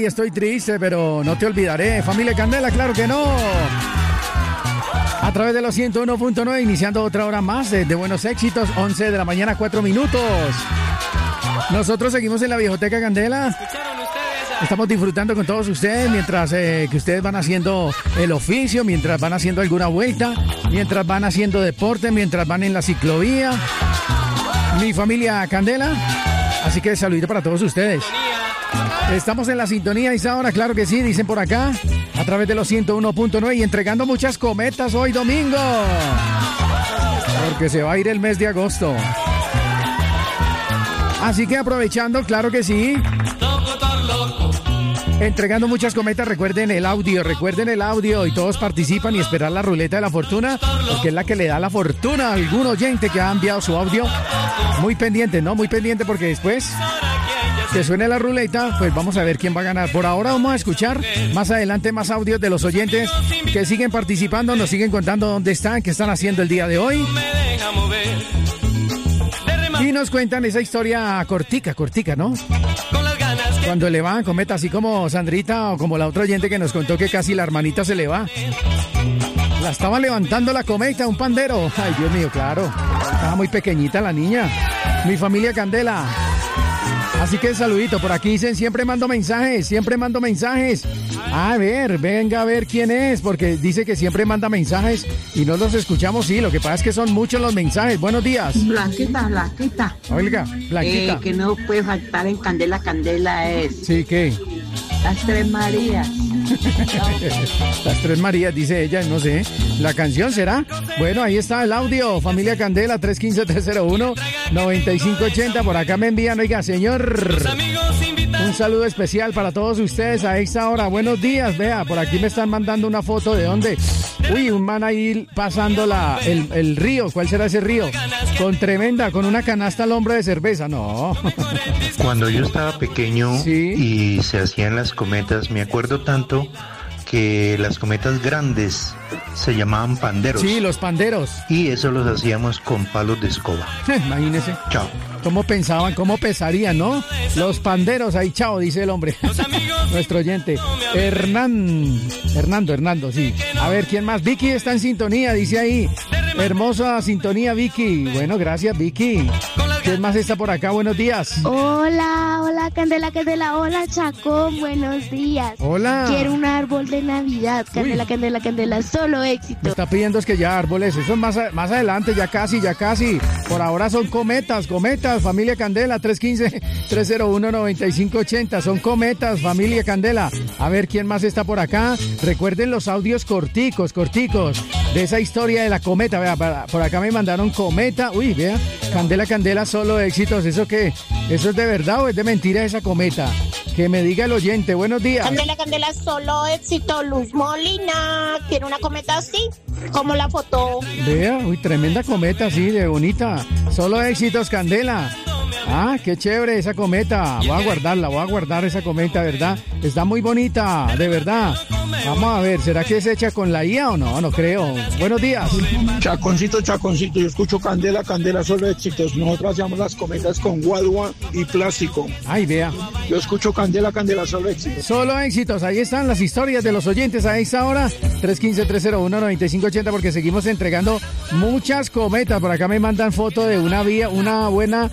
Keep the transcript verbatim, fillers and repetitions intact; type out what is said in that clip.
y estoy triste, pero no te olvidaré. Familia Candela, claro que no. A través de los ciento uno punto nueve, iniciando otra hora más de, de buenos éxitos, once de la mañana, cuatro minutos. Nosotros seguimos en la Viejoteca Candela. Estamos disfrutando con todos ustedes mientras eh, que ustedes van haciendo el oficio, mientras van haciendo alguna vuelta, mientras van haciendo deporte, mientras van en la ciclovía. Mi familia Candela. Así que saludito para todos ustedes. Estamos en la sintonía, Isaura, claro que sí, dicen por acá, a través de los ciento uno punto nueve y entregando muchas cometas hoy domingo. Porque se va a ir el mes de agosto. Así que aprovechando, claro que sí. Entregando muchas cometas, recuerden el audio, recuerden el audio y todos participan y esperar la ruleta de la fortuna, porque es la que le da la fortuna a algún oyente que ha enviado su audio. Muy pendiente, ¿no? Muy pendiente porque después que suene la ruleta, pues vamos a ver quién va a ganar. Por ahora vamos a escuchar más adelante más audios de los oyentes que siguen participando, nos siguen contando dónde están, qué están haciendo el día de hoy. Y nos cuentan esa historia cortica, cortica, ¿no? Cuando le van cometa, así como Sandrita o como la otra oyente que nos contó que casi la hermanita se le va. La estaba levantando la cometa, un pandero. Ay, Dios mío, claro. Estaba muy pequeñita la niña. Mi familia Candela. Así que saludito, por aquí dicen, siempre mando mensajes, siempre mando mensajes. A ver, venga a ver quién es, porque dice que siempre manda mensajes y no los escuchamos, sí, lo que pasa es que son muchos los mensajes. Buenos días. Blanquita, Blanquita. Oiga, Blanquita. Eh, que no puede faltar en Candela, Candela es... Sí, ¿qué? Las Tres Marías. Las Tres Marías, dice ella, no sé. ¿La canción será? Bueno, ahí está el audio. Familia Candela, tres uno cinco, tres cero uno, nueve cinco ocho cero. Por acá me envían, oiga, señor. Un saludo especial para todos ustedes a esta hora. Buenos días, vea, por aquí me están mandando una foto de dónde. Uy, un man ahí pasando la, el, el río. ¿Cuál será ese río? Con tremenda, con una canasta al hombro de cerveza. No. Cuando yo estaba pequeño, ¿sí?, y se hacían las cometas, me acuerdo tanto que las cometas grandes se llamaban panderos. Sí, los panderos. Y eso los hacíamos con palos de escoba. Imagínese. Chao. ¿Cómo pensaban? ¿Cómo pesarían, no? Los panderos, ahí, chao, dice el hombre. Nuestro oyente. Hernán. Hernando, Hernando, sí. A ver, ¿quién más? Vicky está en sintonía, dice ahí. Hermosa sintonía, Vicky. Bueno, gracias, Vicky. ¿Quién más está por acá? Buenos días. Hola, hola, Candela, Candela. Hola, Chacón, buenos días. Hola. Quiero un árbol de Navidad. Candela, Uy. Candela, Candela, solo éxito. Me está pidiendo es que ya árboles. Eso es más, a, más adelante, ya casi, ya casi. Por ahora son cometas, cometas, familia Candela, tres uno cinco, tres cero uno, nueve cinco ocho cero. Son cometas, familia Candela. A ver, ¿quién más está por acá? Recuerden los audios corticos, corticos, de esa historia de la cometa. Vea, para, por acá me mandaron cometa. Uy, vea, Candela, Candela, solo éxitos. ¿Eso qué? ¿Eso es de verdad o es de mentira esa cometa? Que me diga el oyente. Buenos días. Candela, Candela, solo éxito. Luz Molina, quiere una cometa así, como la foto. Vea, uy, tremenda cometa, sí, de bonita. Solo éxitos, Candela. Ah, qué chévere esa cometa. Voy a guardarla, voy a guardar esa cometa, ¿verdad? Está muy bonita, de verdad. Vamos a ver, ¿será que es hecha con la I A o no? No creo. Buenos días. Chaconcito, Chaconcito, yo escucho Candela, Candela, solo éxitos. Nosotros hacemos las cometas con guadua y plástico. Ay, vea. Yo escucho Candela, Candela, solo éxitos. Solo éxitos, ahí están las historias de los oyentes a esta hora. tres uno cinco, tres cero uno, nueve cinco ocho cero, porque seguimos entregando muchas cometas. Por acá me mandan foto de una vía, una buena